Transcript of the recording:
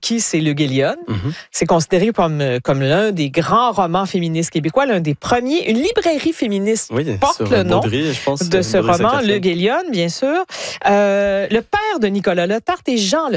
qui, c'est Le Guélion. C'est considéré comme l'un des grands romans féministes québécois, l'un des premiers. Une librairie féministe porte le nom de ce roman, Le Guélion, bien sûr. Le père de Nicolas Letarte est Jean Letarte.